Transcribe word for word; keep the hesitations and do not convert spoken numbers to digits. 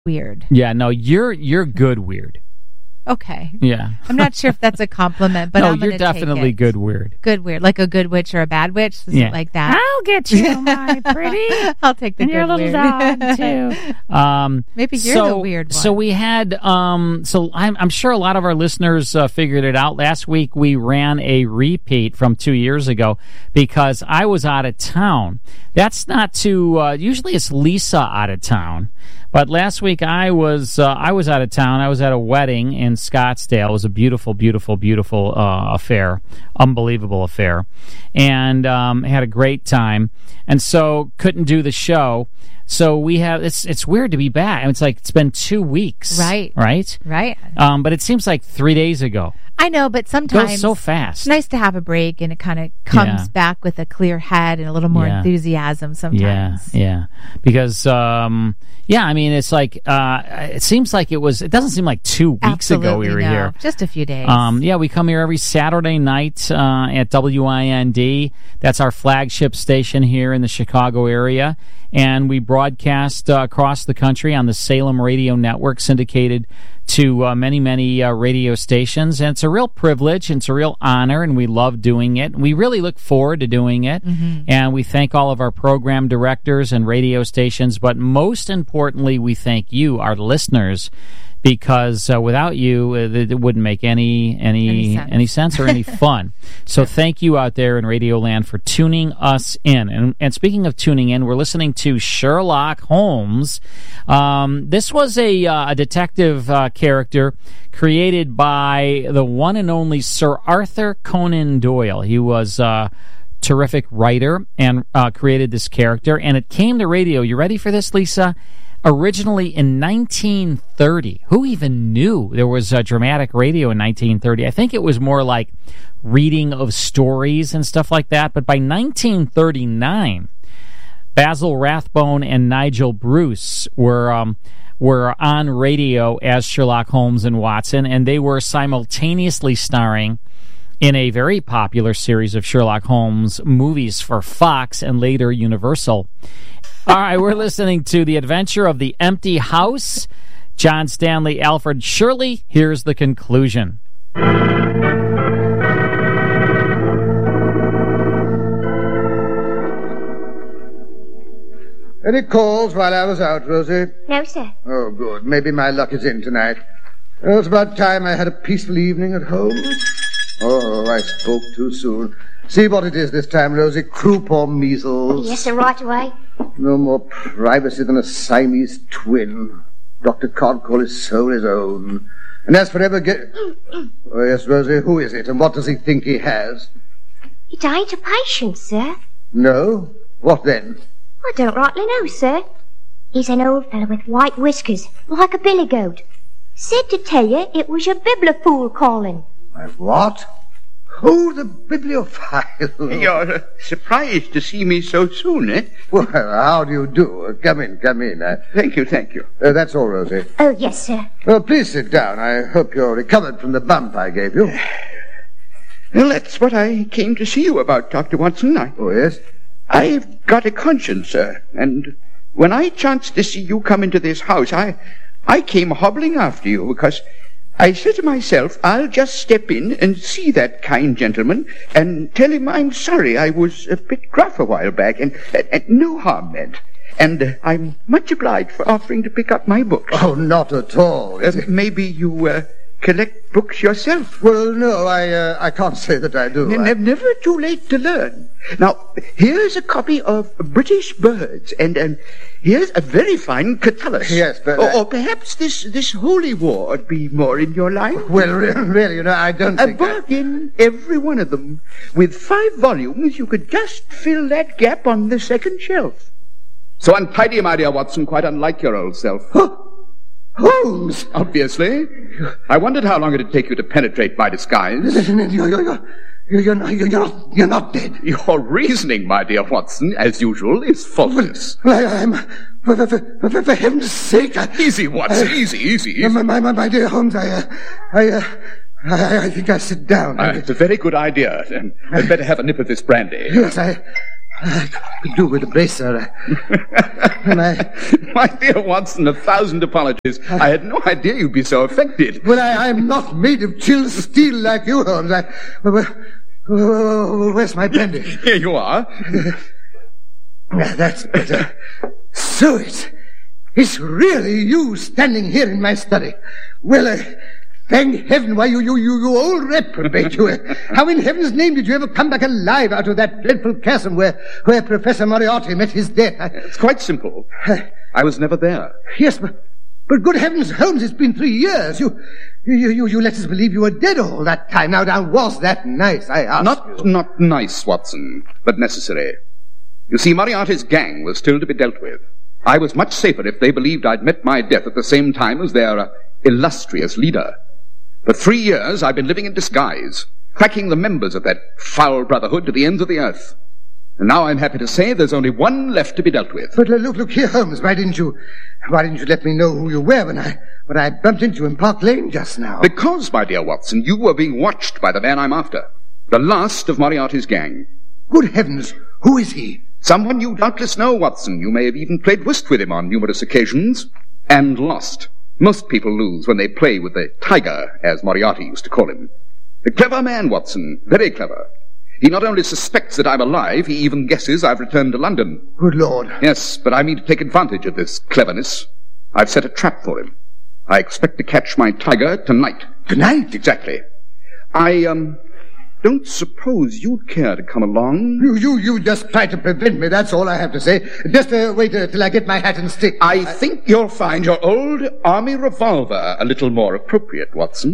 weird. Yeah, no, you're you're good weird. Okay. Yeah. I'm not sure if that's a compliment, but no, I'm going to you're definitely take it. good weird. Good weird, like a good witch or a bad witch. Is Yeah. it like that? I'll get you, my pretty. I'll take the and good your little weird. dog, too. Um, Maybe you're so, the weird one. So we had, um, so I'm, I'm sure a lot of our listeners uh, figured it out. Last week we ran a repeat from two years ago because I was out of town. That's not too, uh, usually it's Lisa out of town. But last week I was uh, I was out of town. I was at a wedding in Scottsdale. It was a beautiful, beautiful, beautiful uh, affair, unbelievable affair, and um, had a great time. And so couldn't do the show. So we have it's it's weird to be back. It's like it's been two weeks, right? Right, right. Um, but it seems like three days ago. I know, but sometimes it goes so fast. It's nice to have a break, and it kind of comes Yeah. back with a clear head and a little more Yeah. enthusiasm. Sometimes, Yeah, yeah. Because, um, yeah, I mean, it's like uh, it seems like it was. It doesn't seem like two weeks Absolutely ago we were no. here. Just a few days. Um, yeah, we come here every Saturday night uh, at W I N D. That's our flagship station here in the Chicago area. And we broadcast uh, across the country on the Salem Radio Network, syndicated to uh, many, many uh, radio stations. And it's a real privilege, and it's a real honor, and we love doing it. We really look forward to doing it. Mm-hmm. And we thank all of our program directors and radio stations. But most importantly, we thank you, our listeners, because uh, without you, uh, it wouldn't make any any Any sense. any sense or any fun. So thank you out there in Radio Land for tuning us in. And, and speaking of tuning in, we're listening to Sherlock Holmes. Um, this was a, uh, a detective uh, character created by the one and only Sir Arthur Conan Doyle. He was uh, terrific writer and uh, created this character, and it came to radio. You ready for this, Lisa? Originally in nineteen thirty. Who even knew there was a dramatic radio in nineteen thirty? I think it was more like reading of stories and stuff like that. But by nineteen thirty-nine, Basil Rathbone and Nigel Bruce were um, were on radio as Sherlock Holmes and Watson, and they were simultaneously starring in a very popular series of Sherlock Holmes movies for Fox and later Universal. All right, we're listening to The Adventure of the Empty House. John Stanley, Alfred Shirley. Here's the conclusion. Any calls while I was out, Rosie? No, sir. Oh, good. Maybe my luck is in tonight. Well, it's about time I had a peaceful evening at home. Oh, I spoke too soon. See what it is this time, Rosie. Croup or measles? Yes, sir, right away. No more privacy than a Siamese twin. Doctor Codd called his soul his own. And as for ever get... Oh, yes, Rosie, who is it, and what does he think he has? It ain't a patient, sir. No? What then? I don't rightly know, sir. He's an old fellow with white whiskers, like a billy goat. Said to tell you it was your bibliophile calling. My what? Oh, the bibliophile. You're uh, surprised to see me so soon, eh? Well, how do you do? Uh, come in, come in. Uh, Thank you, thank you. uh, that's all, Rosie. Oh, yes, sir. Well, please sit down. I hope you're recovered from the bump I gave you. Well, that's what I came to see you about, Doctor Watson. I, Oh, yes? I've got a conscience, sir, and when I chanced to see you come into this house, I, I came hobbling after you because I said to myself, I'll just step in and see that kind gentleman and tell him I'm sorry I was a bit gruff a while back, and, and, and no harm meant. And uh, I'm much obliged for offering to pick up my books. Oh, not at all. Uh, maybe you uh, collect books yourself? Well, no, I uh, I can't say that I do. N- I... Never too late to learn. Now, here's a copy of British Birds, and um, here's a very fine Catullus. Yes, but... Or, I- or perhaps this, this Holy War would be more in your line. Well, re- really, you know, I don't A think... I... bargain, every one of them. With five volumes, you could just fill that gap on the second shelf. So untidy, my dear Watson, quite unlike your old self. Holmes! Obviously. I wondered how long it'd take you to penetrate my disguise. You're, you're, you're, you're, not, you're, not, you're not dead. Your reasoning, my dear Watson, as usual, is faultless. Well, I, I'm... For, for, for, for, for heaven's sake... I, Easy, Watson, I, easy, easy, easy. My, my, my, my dear Holmes, I... Uh, I, uh, I, I think I sit down. Uh, it's a very good idea. And I'd better have a nip of this brandy. Yes, I... I could do with a brace, sir. And I... My dear Watson, a thousand apologies. I had no idea you'd be so affected. Well, I, I'm not made of chill steel like you, Holmes. I... Well, well, where's my brandy? Here you are. That's better. So it's... It's really you standing here in my study. Well, uh, thank heaven, why, you, you, you, you old reprobate, you. Uh, how in heaven's name did you ever come back alive out of that dreadful chasm where, where Professor Moriarty met his death? I, It's quite simple. I was never there. yes, but, but good heavens, Holmes, it's been three years. You, you, you, you let us believe you were dead all that time. Now, now, was that nice, I ask Not, you? not nice, Watson, but necessary. You see, Moriarty's gang was still to be dealt with. I was much safer if they believed I'd met my death at the same time as their uh, illustrious leader. For three years I've been living in disguise, tracking the members of that foul brotherhood to the ends of the earth. And now I'm happy to say there's only one left to be dealt with. But uh, look, look here, Holmes, why didn't you, why didn't you let me know who you were when I, when I bumped into you in Park Lane just now? Because, my dear Watson, you were being watched by the man I'm after. The last of Moriarty's gang. Good heavens, who is he? Someone you doubtless know, Watson. You may have even played whist with him on numerous occasions. And lost. Most people lose when they play with the tiger, as Moriarty used to call him. A clever man, Watson. Very clever. He not only suspects that I'm alive, he even guesses I've returned to London. Good Lord. Yes, but I mean to take advantage of this cleverness. I've set a trap for him. I expect to catch my tiger tonight. Tonight? Exactly. I, um... don't suppose you'd care to come along? You, you, you just try to prevent me, that's all I have to say. Just uh, wait uh, till I get my hat and stick. I think you'll find your old army revolver a little more appropriate, Watson.